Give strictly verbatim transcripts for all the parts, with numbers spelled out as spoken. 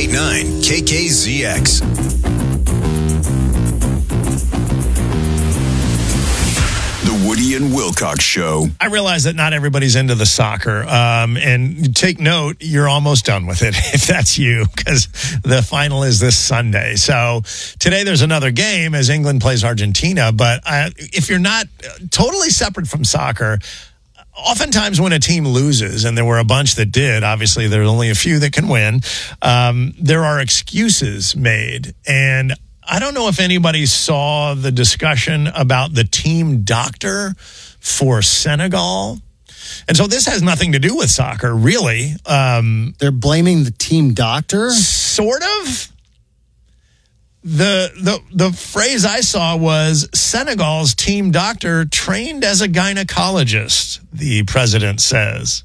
point nine K K Z X. The Woody and Wilcox Show. I realize that not everybody's into the soccer, um, and take note, you're almost done with it if that's you, because the final is this Sunday. So today there's another game as England plays Argentina, but uh, if you're not totally separate from soccer, oftentimes when a team loses, and there were a bunch that did, obviously there's only a few that can win, um, there are excuses made. And I don't know if anybody saw the discussion about the team doctor for Senegal. And so this has nothing to do with soccer, really. Um, They're blaming the team doctor? Sort of. The, the the phrase I saw was Senegal's team doctor trained as a gynecologist, the president says.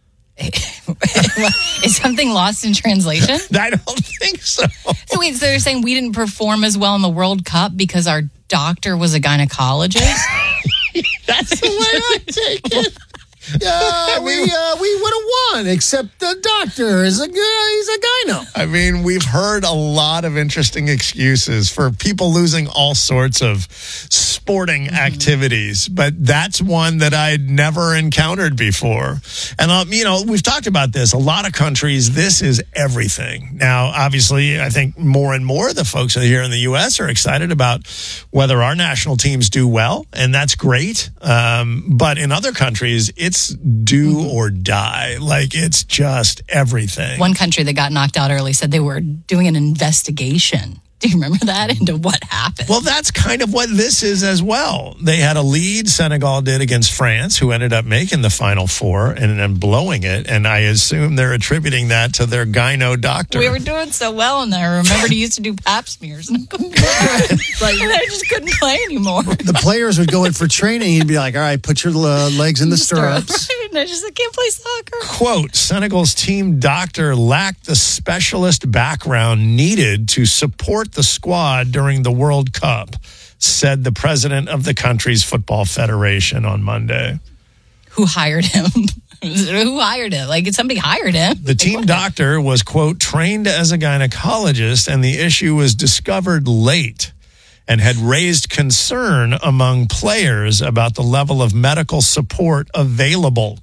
Is something lost in translation? I don't think so. So wait, so they're saying we didn't perform as well in the World Cup because our doctor was a gynecologist? That's the way I take it. Yeah, we uh, we would have won, except the doctor is a good, he's a gyno. I mean, we've heard a lot of interesting excuses for people losing all sorts of sporting mm-hmm. activities, but that's one that I'd never encountered before. And, um, you know, we've talked about this. A lot of countries, this is everything. Now, obviously, I think more and more the folks here in the U S are excited about whether our national teams do well, and that's great. Um, but in other countries, it's It's do or die. Like, it's just everything. One country that got knocked out early said they were doing an investigation. Do you remember that? Into what happened? Well, that's kind of what this is as well. They had a lead, Senegal did, against France, who ended up making the Final Four and then blowing it. And I assume they're attributing that to their gyno doctor. We were doing so well in there. I remember he used to do pap smears. And like, and I just couldn't play anymore. The players would go in for training. He'd be like, all right, put your uh, legs in the stirrups. Right. And I just I can't play soccer. Quote, Senegal's team doctor lacked the specialist background needed to support the squad during the World Cup, said the president of the country's football federation on Monday. Who hired him? Who hired him? Like, somebody hired him. The team doctor was, quote, trained as a gynecologist, and the issue was discovered late and had raised concern among players about the level of medical support available.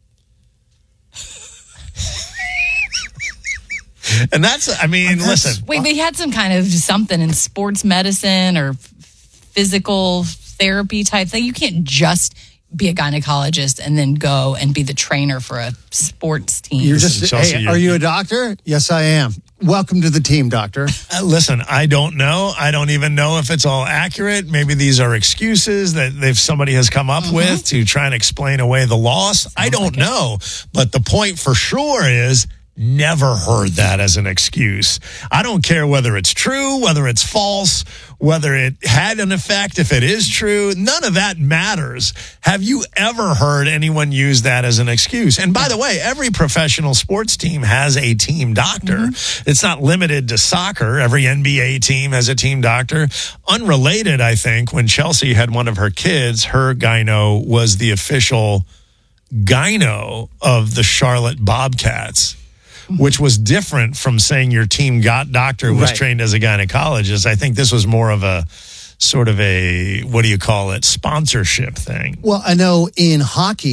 And that's, I mean, that's, listen. Wait, they had some kind of something in sports medicine or physical therapy type thing. You can't just be a gynecologist and then go and be the trainer for a sports team. You're just, Chelsea, hey, you're, are you a doctor? Yes, I am. Welcome to the team, doctor. Uh, listen, I don't know. I don't even know if it's all accurate. Maybe these are excuses that if somebody has come up mm-hmm. with to try and explain away the loss. Sounds I don't like know. It. But the point for sure is, never heard that as an excuse. I don't care whether it's true, whether it's false, whether it had an effect, if it is true. None of that matters. Have you ever heard anyone use that as an excuse? And by the way, every professional sports team has a team doctor. Mm-hmm. It's not limited to soccer. Every N B A team has a team doctor. Unrelated, I think, when Chelsea had one of her kids, her gyno was the official gyno of the Charlotte Bobcats, which was different from saying your team got doctor was right. trained as a gynecologist. I think this was more of a sort of a, what do you call it, sponsorship thing. Well, I know in hockey,